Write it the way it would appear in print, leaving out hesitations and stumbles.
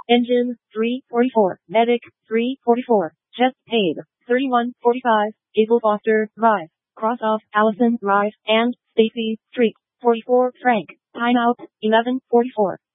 Engine, 344. Medic, 344. Jet paid, 31.45. Gable Foster, Drive. Cross off Allison, Drive, and Stacy, Street, 44 franc. Timeout, 11:44.